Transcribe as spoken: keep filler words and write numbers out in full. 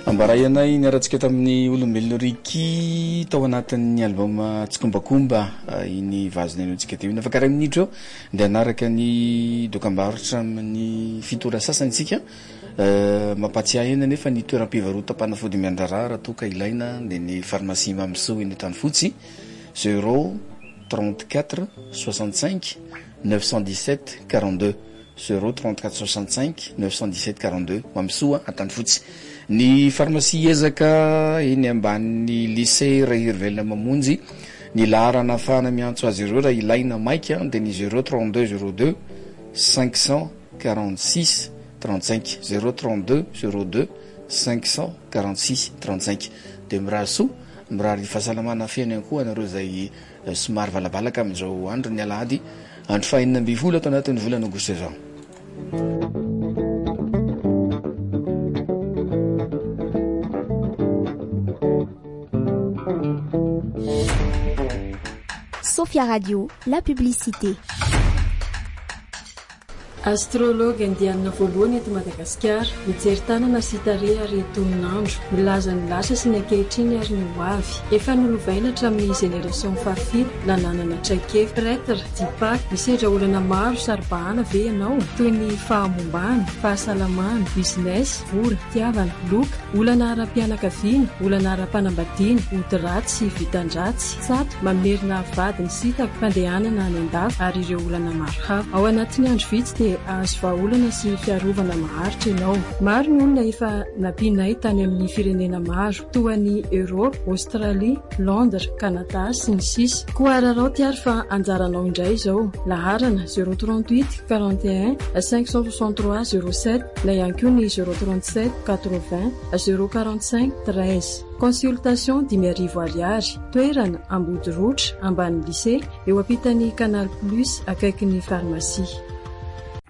Ambarayanay niaratsika tamin'ny olombelona riky tao anatin'ny album Tsikombakomba iny vazona inotsika teo iny afaka ray minitra eo dia anaraka ny dokam-barotra amin'ny fitora sasany tsika mampatsiahy ena nefa ny toeram-pivarotam-panafody miandrarà raha toa ka ilaina dia ny pharmacie Mamso eny Tanofotsy zéro trente-quatre soixante-cinq neuf cent dix-sept quarante-deux zéro trente-quatre soixante-cinq neuf cent dix-sept quarante-deux Mamso a Tanofotsy. Ny pharmacie ezaka eny ambanin'ny lycée Rehiryvelona Mamonjy ny laharana afahana miantso azy ireo raha ilaina maika dia ny zéro trente-deux zéro deux cinq cent quarante-six trente-cinq zéro trente-deux zéro deux cinq cent quarante-six trente-cinq dia mirahasoa mirary fahasalamana feny ihany koa anareo izay somary valabalaka amin'izao andro ny alahady andro fahaenina amby folo atao anatin'ny volana aogositra izao. Sophia Radio, la publicité. Astrologue indianina voalohany eto Madagasikara mijery tanana sy tarehy ary toninandro milaza ny lasa sy ny ankehitriny ary ny hoavy efa nolovaina hatramin'ny génération fahafito nananana traikefa prêtre dipak misedra olana maro saribahana ve ianao toy ny fahamombana fahasalamana business vola tiavana loka olana ara-pianakaviana olana ara-panambadiana ody-ratsy sy vitan-dratsy sato mamerina vadiny sitako fandehanana any an-dafy ary ireo olana maro hafa ao anatin'ny andro vitsy dia azo vahaolana sy fiarovana maharitra ianao. Maro ny olona efa nampinay tany amin'ny firenena maro toa ny Europe, Australie, Londres, Canada sy ny sisa. Koa ararao tiary fa anjaranao indray izao. Laharana zéro trente-huit quarante et un cinq cent soixante-trois zéro sept na ihany koa ny zéro trente-sept quatre-vingts zéro quarante-cinq treize. Consultation dimy arivo ariary. Toerana Ambodirotra ambany lycée eo ampitan'ny Canal Plus akaikin'ny pharmacie.